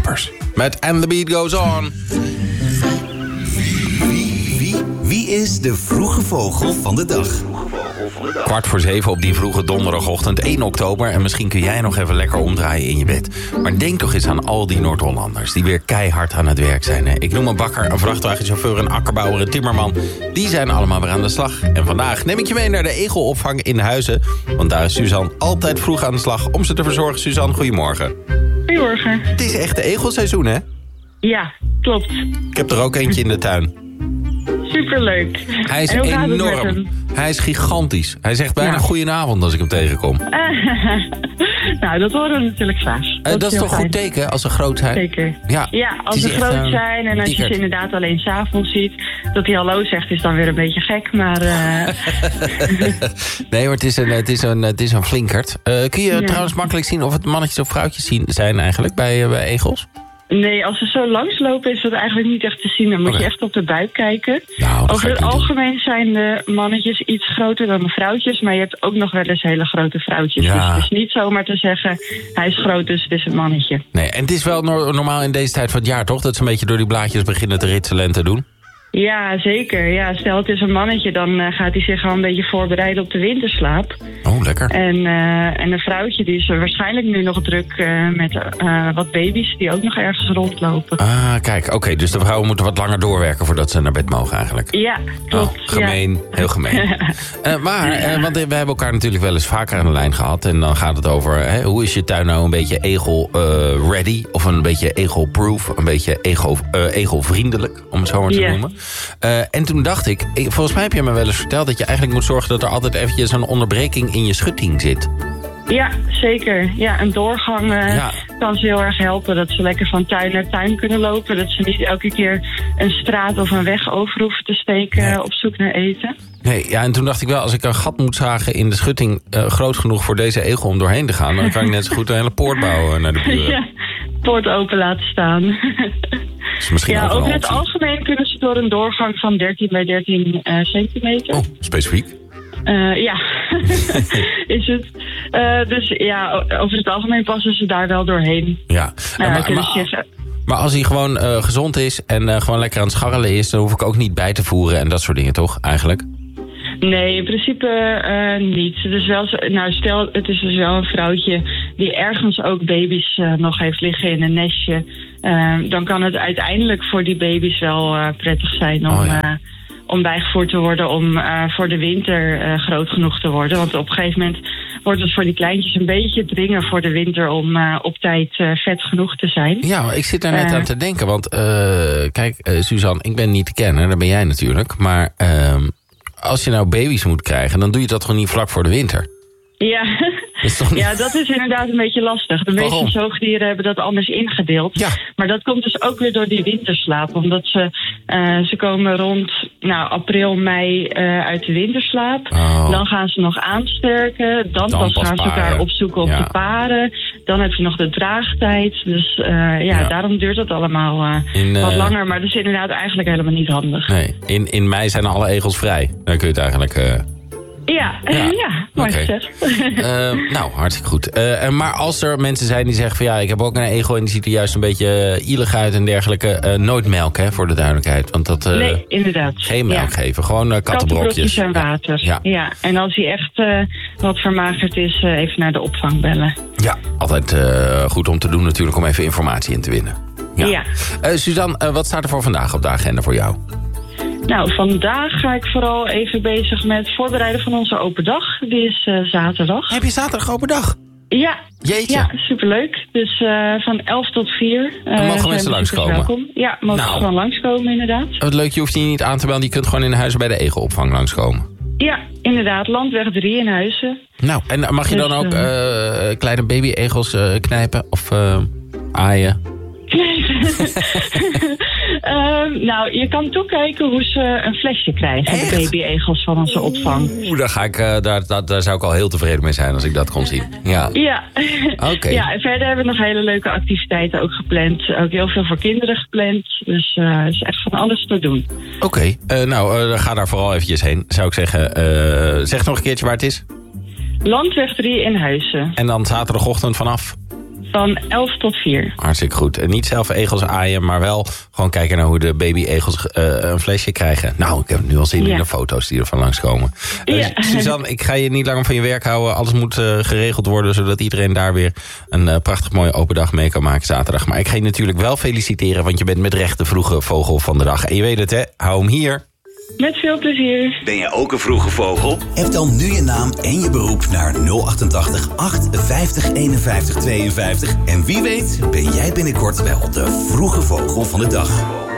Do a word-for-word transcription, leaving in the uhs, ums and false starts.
Jumpers. Met And the Beat Goes On. Wie, wie, wie is de vroege vogel van de dag? Kwart voor zeven op die vroege donderdagochtend, één oktober. En misschien kun jij nog even lekker omdraaien in je bed. Maar denk toch eens aan al die Noord-Hollanders die weer keihard aan het werk zijn. Hè? Ik noem een bakker, een vrachtwagenchauffeur, een akkerbouwer, een timmerman. Die zijn allemaal weer aan de slag. En vandaag neem ik je mee naar de egelopvang in Huizen. Want daar is Suzanne altijd vroeg aan de slag om ze te verzorgen. Suzanne, goedemorgen. Goedemorgen. Het is echt de egelseizoen, hè? Ja, klopt. Ik heb er ook eentje in de tuin. Superleuk. Hij is en hoe gaat het met enorm. hem? Hij is gigantisch. Hij zegt bijna Ja. goedenavond als ik hem tegenkom. Nou, dat horen we natuurlijk graag. Uh, dat, dat is heel toch een goed fijn. teken als ze groot zijn? Zeker. Ja, Ja, als het ze is echt, groot uh, zijn en als je dikker. ze inderdaad alleen 's avonds ziet, dat hij hallo zegt is dan weer een beetje gek, maar... Uh... Nee, maar het is een, het is een, het is een flinkert. Uh, kun je Ja. trouwens makkelijk zien of het mannetjes of vrouwtjes zien, zijn eigenlijk bij, uh, bij egels? Nee, als ze zo langslopen is dat eigenlijk niet echt te zien. Dan moet Oké. je echt op de buik kijken. Nou, dat ga Over ik het niet doen. algemeen zijn de mannetjes iets groter dan de vrouwtjes. Maar je hebt ook nog wel eens hele grote vrouwtjes. Ja. Dus het is niet zomaar te zeggen, hij is groot, dus het is een mannetje. Nee, en het is wel no- normaal in deze tijd van het jaar, toch? Dat ze een beetje door die blaadjes beginnen te ritselen en te doen. Ja, zeker. Ja, stel het is een mannetje, dan uh, gaat hij zich al een beetje voorbereiden op de winterslaap. Oh, lekker. En, uh, en een vrouwtje die is waarschijnlijk nu nog druk uh, met uh, wat baby's die ook nog ergens rondlopen. Ah, kijk, oké. Okay, dus de vrouwen moeten wat langer doorwerken voordat ze naar bed mogen eigenlijk. Ja, klopt. Oh, gemeen. Ja. Heel gemeen. uh, maar, uh, want we hebben elkaar natuurlijk wel eens vaker aan de lijn gehad. En dan gaat het over, hè, hoe is je tuin nou een beetje egel-ready? of een beetje egel-proof? Een beetje ego, uh, egelvriendelijk, om het zo maar te Ja. noemen. Uh, en toen dacht ik, ik, volgens mij heb je me wel eens verteld dat je eigenlijk moet zorgen dat er altijd eventjes een onderbreking in je schutting zit. Ja, zeker. Ja, een doorgang uh, Ja. kan ze heel erg helpen. Dat ze lekker van tuin naar tuin kunnen lopen. Dat ze niet elke keer een straat of een weg over hoeven te steken Nee. op zoek naar eten. Nee, ja, en toen dacht ik wel, als ik een gat moet zagen in de schutting uh, groot genoeg voor deze egel om doorheen te gaan, dan kan ik net zo goed een hele poort bouwen naar de buren. Ja, poort open laten staan. Dat is misschien Ja, ook wel over een het optie. algemeen kunnen ze door een doorgang van dertien bij dertien uh, centimeter. Oh, specifiek. Uh, ja, is het. Uh, dus ja, o- over het algemeen passen ze daar wel doorheen. Ja. Uh, maar, kunnen maar, ze zich, maar als hij gewoon uh, gezond is en uh, gewoon lekker aan het scharrelen is, dan hoef ik ook niet bij te voeren en dat soort dingen, toch, eigenlijk? nee, in principe uh, niet. Het is wel zo, nou, stel, het is dus wel een vrouwtje die ergens ook baby's uh, nog heeft liggen in een nestje. Uh, dan kan het uiteindelijk voor die baby's wel uh, prettig zijn om... Oh, ja. uh, om bijgevoerd te worden om uh, voor de winter uh, groot genoeg te worden. Want op een gegeven moment wordt het voor die kleintjes een beetje dringen voor de winter om uh, op tijd uh, vet genoeg te zijn. Ja, maar ik zit daar net Uh, aan te denken, want uh, kijk, uh, Suzanne, ik ben niet te kennen, dat ben jij natuurlijk. Maar uh, als je nou baby's moet krijgen, dan doe je dat gewoon niet vlak voor de winter. Ja. Is toch niet... Ja, dat is inderdaad een beetje lastig. De meeste Waarom? zoogdieren hebben dat anders ingedeeld. Ja. Maar dat komt dus ook weer door die winterslaap. Omdat ze, uh, ze komen rond nou, april, mei uh, uit de winterslaap. Oh. Dan gaan ze nog aansterken. Dan, Dan pas pas gaan ze paren. elkaar opzoeken op Ja. de paren. Dan heb je nog de draagtijd. Dus uh, ja, Ja. daarom duurt het allemaal uh, In, uh, wat langer. Maar dat is inderdaad eigenlijk helemaal niet handig. Nee, in, in mei zijn alle egels vrij. Dan kun je het eigenlijk... Uh... Ja, Ja. ja, mooi Oké. gezegd. Uh, nou, hartstikke goed. Uh, maar als er mensen zijn die zeggen van ja, ik heb ook een egel en die ziet er juist een beetje uh, ielig uit en dergelijke. Uh, nooit melk, hè, voor de duidelijkheid. Want dat, uh, Nee, inderdaad. geen melk Ja. geven, gewoon uh, kattenbrokjes. Kattenbrokjes en water. Ja. Ja. En als hij echt uh, wat vermagerd is, uh, even naar de opvang bellen. Ja, altijd uh, goed om te doen natuurlijk om even informatie in te winnen. Ja. Ja. Uh, Suzanne, uh, wat staat er voor vandaag op de agenda voor jou? Nou, vandaag ga ik vooral even bezig met het voorbereiden van onze open dag. Die is uh, zaterdag. Heb je zaterdag open dag? Ja. Jeetje. Ja, superleuk. Dus uh, van elf tot vier. Uh, mogen zijn mensen bezoekers langskomen? welkom. Ja, mogen Nou. gewoon langskomen inderdaad. Wat leuk, je hoeft die niet aan te bellen. Je kunt gewoon in Huizen bij de egelopvang langskomen. Ja, inderdaad. Landweg drie in Huizen. Nou, en mag je dan Dus, ook uh, kleine baby-egels uh, knijpen of uh, aaien? uh, nou, je kan toekijken hoe ze een flesje krijgen. Echt? De baby-egels van onze opvang. Oeh, daar, ga ik, uh, daar, daar, daar zou ik al heel tevreden mee zijn als ik dat kon zien. Ja. Ja. Oké. Ja, en verder hebben we nog hele leuke activiteiten ook gepland. Ook heel veel voor kinderen gepland. Dus uh, er is echt van alles te doen. Oké, okay. uh, nou, uh, ga daar vooral eventjes heen, zou ik zeggen. Uh, zeg nog een keertje waar het is. Landweg drie in Huizen. En dan zaterdagochtend vanaf? Van elf tot vier. Hartstikke goed. En niet zelf egels aaien, maar wel gewoon kijken naar hoe de baby-egels uh, een flesje krijgen. Nou, ik heb nu al zin ja. in de foto's die er van langskomen. Uh, ja. Suzanne, ik ga je niet langer van je werk houden. Alles moet uh, geregeld worden, zodat iedereen daar weer een uh, prachtig mooie open dag mee kan maken zaterdag. Maar ik ga je natuurlijk wel feliciteren, want je bent met recht de vroege vogel van de dag. En je weet het, hè? Hou hem hier. Met veel plezier. Ben jij ook een vroege vogel? Heb dan nu je naam en je beroep naar nul achtentachtig achtenvijftig eenenvijftig tweeënvijftig. En wie weet ben jij binnenkort wel de vroege vogel van de dag.